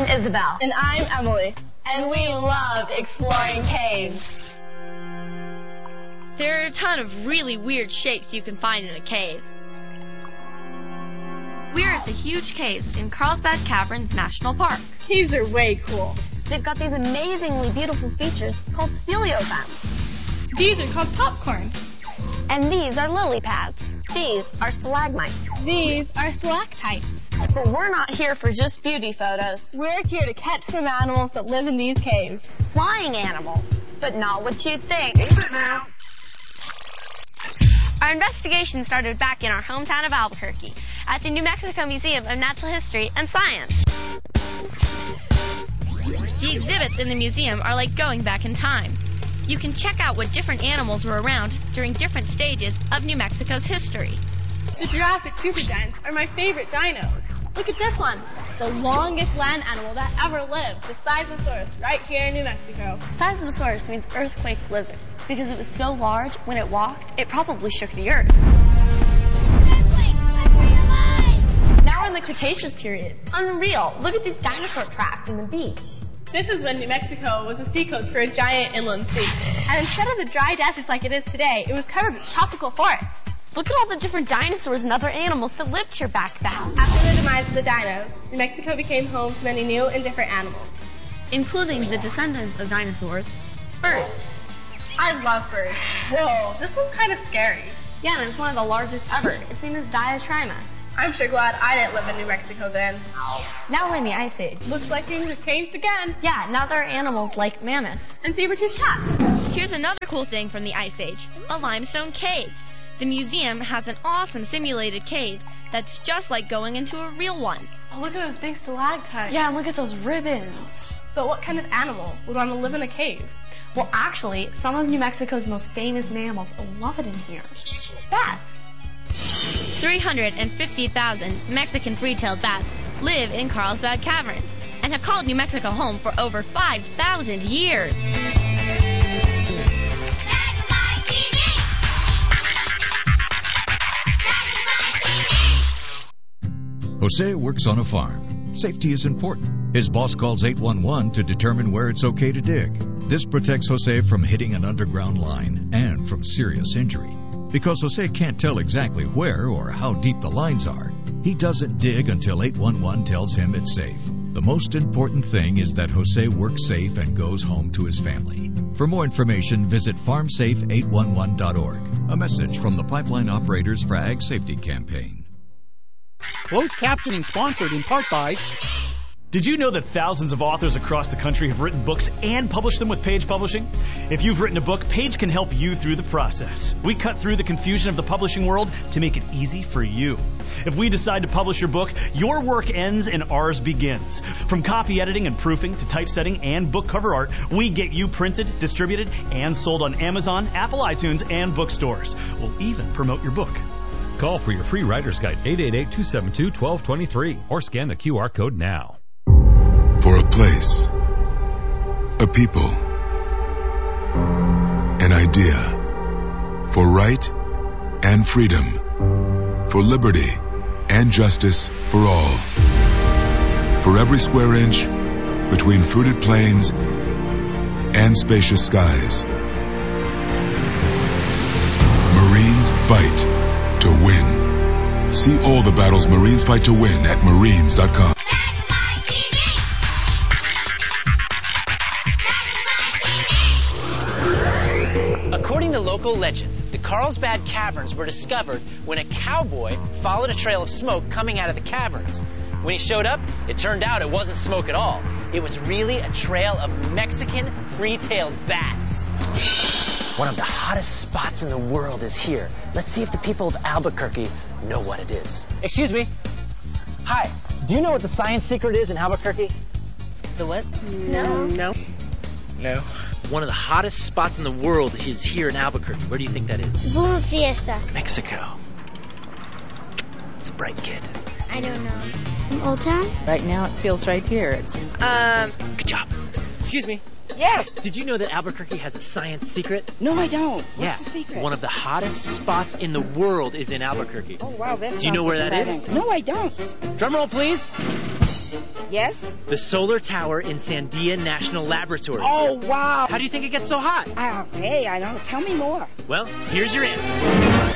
I'm Isabel. And I'm Emily. And we love exploring caves. There are a ton of really weird shapes you can find in a cave. We're at the huge caves in Carlsbad Caverns National Park. Caves are way cool. They've got these amazingly beautiful features called speleothems. These are called popcorn. And these are lily pads. These are stalagmites. These are stalactites. But we're not here for just beauty photos. We're here to catch some animals that live in these caves. Flying animals, but not what you think. Our investigation started back in our hometown of Albuquerque at the New Mexico Museum of Natural History and Science. The exhibits in the museum are like going back in time. You can check out what different animals were around during different stages of New Mexico's history. The Jurassic supergiants are my favorite dinos. Look at this one, the longest land animal that ever lived, the Seismosaurus, right here in New Mexico. Seismosaurus means earthquake lizard because it was so large, when it walked, it probably shook the earth. Now we're in the Cretaceous period. Unreal. Look at these dinosaur tracks on the beach. This is when New Mexico was a seacoast for a giant inland sea. And instead of the dry deserts like it is today, it was covered with tropical forests. Look at all the different dinosaurs and other animals that lived here back then. After the demise of the dinos, New Mexico became home to many new and different animals, including the descendants of dinosaurs, birds. I love birds. Whoa, this one's kind of scary. Yeah, and it's one of the largest ever. Its name is Diatryma. I'm sure glad I didn't live in New Mexico then. Now we're in the Ice Age. Looks like things have changed again. Yeah, now there are animals like mammoths and saber-toothed cats. Here's another cool thing from the Ice Age, a limestone cave. The museum has an awesome simulated cave that's just like going into a real one. Oh, look at those big stalactites. Yeah, and look at those ribbons. But what kind of animal would want to live in a cave? Well, actually, some of New Mexico's most famous mammals love it in here. Bats. 350,000 Mexican free-tailed bats live in Carlsbad Caverns and have called New Mexico home for over 5,000 years. Jose works on a farm. Safety is important. His boss calls 811 to determine where it's okay to dig. This protects Jose from hitting an underground line and from serious injury. Because Jose can't tell exactly where or how deep the lines are, he doesn't dig until 811 tells him it's safe. The most important thing is that Jose works safe and goes home to his family. For more information, visit farmsafe811.org. A message from the Pipeline Operators for Ag Safety Campaign. Closed captioning sponsored in part by... Did you know that thousands of authors across the country have written books and published them with Page Publishing? If you've written a book, Page can help you through the process. We cut through the confusion of the publishing world to make it easy for you. If we decide to publish your book, your work ends and ours begins. From copy editing and proofing to typesetting and book cover art, we get you printed, distributed, and sold on Amazon, Apple iTunes, and bookstores. We'll even promote your book. Call for your free writer's guide, 888-272-1223, or scan the QR code now. For a place, a people, an idea, for right and freedom, for liberty and justice for all. For every square inch between fruited plains and spacious skies. Marines fight to win. See all the battles Marines fight to win at Marines.com. According to local legend, the Carlsbad Caverns were discovered when a cowboy followed a trail of smoke coming out of the caverns. When he showed up, it turned out it wasn't smoke at all. It was really a trail of Mexican free-tailed bats. One of the hottest spots in the world is here. Let's see if the people of Albuquerque know what it is. Excuse me. Hi. Do you know what the science secret is in Albuquerque? The what? No. No. One of the hottest spots in the world is here in Albuquerque. Where do you think that is? Boom Fiesta. Mexico. It's a bright kid. I don't know. Old Town? Right now it feels right here. It's Good job. Excuse me. Yes. Did you know that Albuquerque has a science secret? No, I don't. What's the secret? One of the hottest spots in the world is in Albuquerque. Oh, wow, that Do you know where exciting. that is? No, I don't. Drum roll, please. Yes? The solar tower in Sandia National Laboratory. Oh, wow. How do you think it gets so hot? Hey, I don't know. Tell me more. Well, here's your answer.